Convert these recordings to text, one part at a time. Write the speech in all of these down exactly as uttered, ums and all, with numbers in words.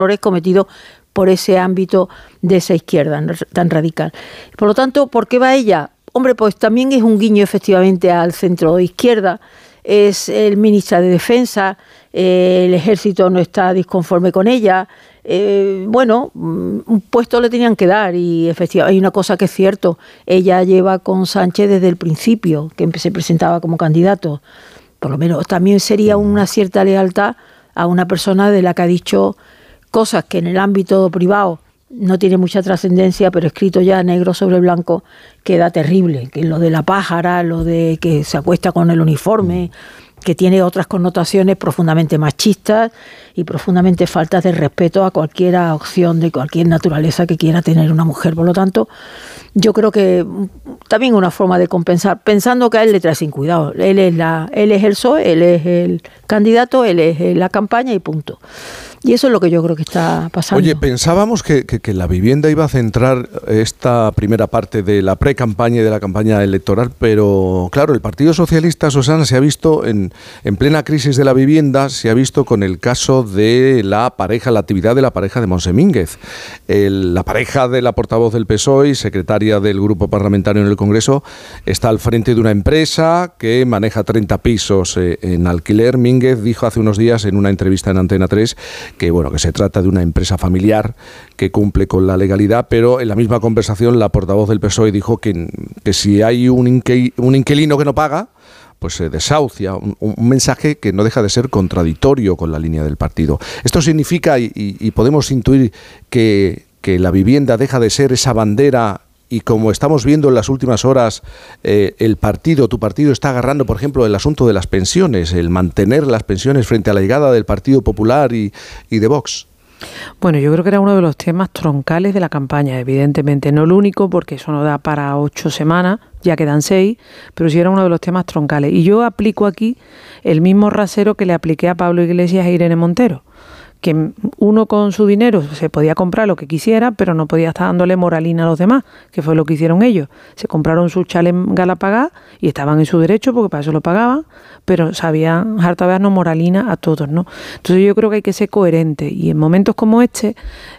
errores cometidos por ese ámbito de esa izquierda tan radical. Por lo tanto, ¿por qué va ella? Hombre, pues también es un guiño efectivamente al centro izquierda, es el ministra de Defensa, eh, el ejército no está disconforme con ella, eh, bueno, un puesto le tenían que dar y efectivamente hay una cosa que es cierto, ella lleva con Sánchez desde el principio, que se presentaba como candidato, por lo menos también sería una cierta lealtad a una persona de la que ha dicho cosas que en el ámbito privado no tiene mucha trascendencia, pero escrito ya negro sobre blanco queda terrible, que lo de la pájara, lo de que se acuesta con el uniforme, que tiene otras connotaciones profundamente machistas y profundamente faltas de respeto a cualquier opción de cualquier naturaleza que quiera tener una mujer. Por lo tanto, yo creo que también una forma de compensar, pensando que a él le trae sin cuidado. Él es, la, él es el P S O E, él es el candidato, él es la campaña y punto. Y eso es lo que yo creo que está pasando. Oye, pensábamos que, que, que la vivienda iba a centrar esta primera parte de la pre-campaña y de la campaña electoral, pero claro, el Partido Socialista, Susana, se ha visto en, en plena crisis de la vivienda, se ha visto con el caso de la pareja, la actividad de la pareja de Montse Mínguez. El, la pareja de la portavoz del P S O E y secretaria del grupo parlamentario en el Congreso está al frente de una empresa que maneja treinta pisos eh, en alquiler. Mínguez dijo hace unos días en una entrevista en Antena tres que bueno, que se trata de una empresa familiar que cumple con la legalidad, pero en la misma conversación la portavoz del P S O E dijo que, que si hay un, inque, un inquilino que no paga, pues se desahucia, un, un mensaje que no deja de ser contradictorio con la línea del partido. Esto significa, y, y podemos intuir, que, que la vivienda deja de ser esa bandera. Y como estamos viendo en las últimas horas, eh, el partido, tu partido está agarrando, por ejemplo, el asunto de las pensiones, el mantener las pensiones frente a la llegada del Partido Popular y, y de Vox. Bueno, yo creo que era uno de los temas troncales de la campaña, evidentemente, no el único, porque eso no da para ocho semanas, ya quedan seis, pero sí era uno de los temas troncales. Y yo aplico aquí el mismo rasero que le apliqué a Pablo Iglesias e Irene Montero, que uno con su dinero se podía comprar lo que quisiera, pero no podía estar dándole moralina a los demás, que fue lo que hicieron ellos. Se compraron su chalet en Galapagar y estaban en su derecho, porque para eso lo pagaban, pero sabían harta vez no moralina a todos, ¿no? Entonces yo creo que hay que ser coherente y en momentos como este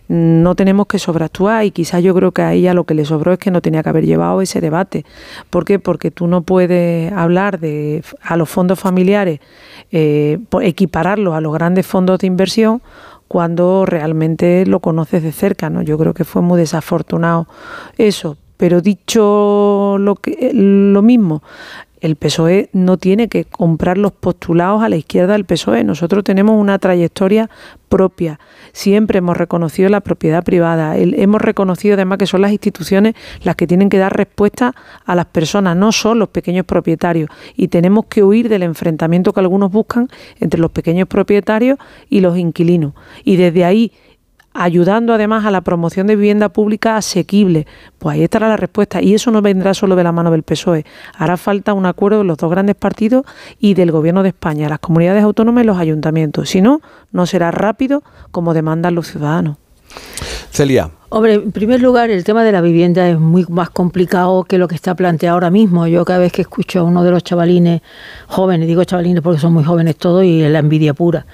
no tenemos que sobreactuar y quizás yo creo que a ella lo que le sobró es que no tenía que haber llevado ese debate. ¿Por qué? Porque tú no puedes hablar de a los fondos familiares, eh, equipararlos a los grandes fondos de inversión cuando realmente lo conoces de cerca, ¿no? Yo creo que fue muy desafortunado eso, pero dicho lo que lo mismo, el P S O E no tiene que comprar los postulados a la izquierda del P S O E. Nosotros tenemos una trayectoria propia. Siempre hemos reconocido la propiedad privada. El, hemos reconocido además que son las instituciones las que tienen que dar respuesta a las personas, no son los pequeños propietarios. Y tenemos que huir del enfrentamiento que algunos buscan entre los pequeños propietarios y los inquilinos. Y desde ahí, ayudando además a la promoción de vivienda pública asequible, pues ahí estará la respuesta y eso no vendrá solo de la mano del P S O E, hará falta un acuerdo de los dos grandes partidos y del Gobierno de España, las comunidades autónomas y los ayuntamientos, si no, no será rápido como demandan los ciudadanos. Celia. Hombre, en primer lugar, el tema de la vivienda es muy más complicado que lo que está planteado ahora mismo. Yo cada vez que escucho a uno de los chavalines jóvenes, digo chavalines porque son muy jóvenes todos y es la envidia pura,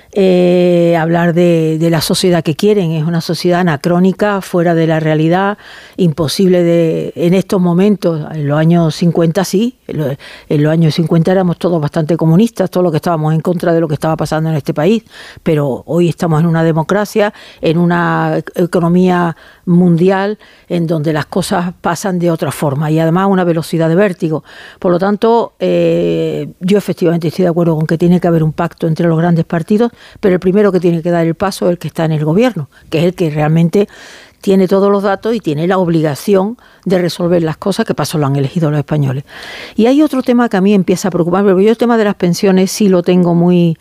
Eh, hablar de, de la sociedad que quieren. Es una sociedad anacrónica, fuera de la realidad, imposible de en estos momentos. En los años cincuenta sí, en los, en los años cincuenta éramos todos bastante comunistas, todos los que estábamos en contra de lo que estaba pasando en este país, pero hoy estamos en una democracia, en una economía mundial en donde las cosas pasan de otra forma y además a una velocidad de vértigo. Por lo tanto, eh, yo efectivamente estoy de acuerdo con que tiene que haber un pacto entre los grandes partidos, pero el primero que tiene que dar el paso es el que está en el gobierno, que es el que realmente tiene todos los datos y tiene la obligación de resolver las cosas, que paso lo han elegido los españoles. Y hay otro tema que a mí empieza a preocuparme, porque yo el tema de las pensiones sí lo tengo muy,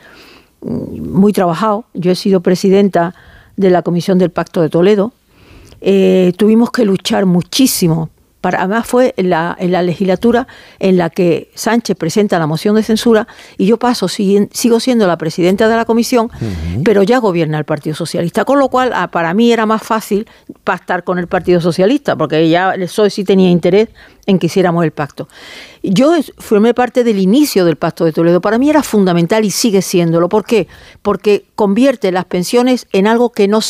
muy trabajado. Yo he sido presidenta de la Comisión del Pacto de Toledo. Eh, tuvimos que luchar muchísimo Para, además fue en la, en la legislatura en la que Sánchez presenta la moción de censura y yo paso, sigo, sigo siendo la presidenta de la comisión, uh-huh. pero ya gobierna el Partido Socialista, con lo cual para mí era más fácil pactar con el Partido Socialista, porque ya el P S O E sí tenía interés en que hiciéramos el pacto. Yo formé parte del inicio del Pacto de Toledo. Para mí era fundamental y sigue siéndolo. ¿Por qué? Porque convierte las pensiones en algo que no